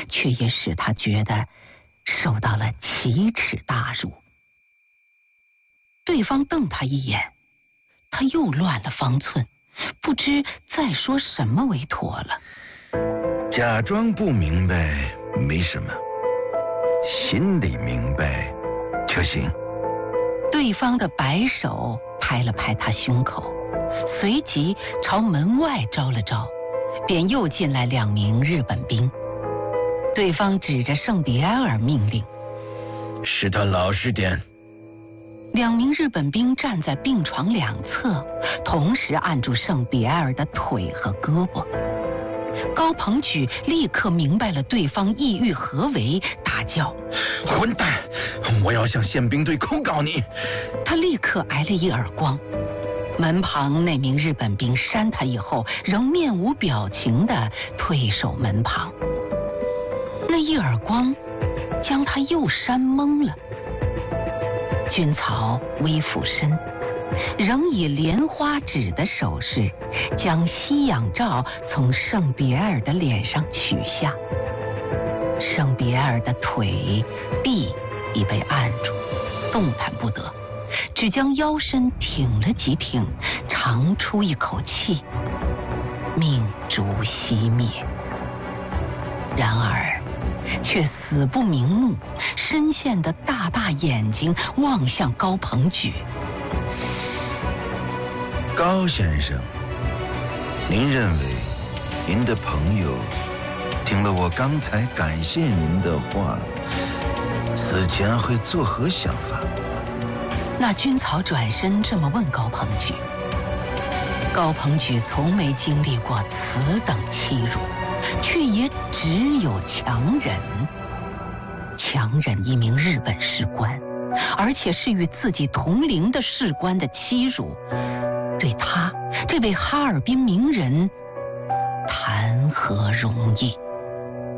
却也使他觉得受到了奇耻大辱。对方瞪他一眼，他又乱了方寸，不知再说什么为妥了。 假装不明白没什么，心里明白就行。 对方的白手拍了拍他胸口，随即朝门外招了招，便又进来2名日本兵。对方指着圣比埃尔命令： 使他老实点。 2名日本兵站在病床两侧，同时按住圣比埃尔的腿和胳膊。高鹏举立刻明白了对方意欲何为，大叫： 混蛋，我要向宪兵队控告你。 他立刻挨了一耳光。门旁那名日本兵扇他以后，仍面无表情地退守门旁。那一耳光将他又扇懵了。军曹微俯身，仍以莲花指的手势将吸氧罩从圣比埃尔的脸上取下。圣比埃尔的腿臂已被按住，动弹不得，只将腰身挺了几挺，长出一口气，命烛熄灭。然而却死不瞑目，深陷的大大眼睛望向高鹏举。 高先生，您认为您的朋友听了我刚才感谢您的话，死前会作何想法？ 那军曹转身这么问高鹏举。高鹏举从没经历过此等欺辱，却也只有强忍一名日本士官，而且是与自己同龄的士官的欺辱，对他这位哈尔滨名人谈何容易？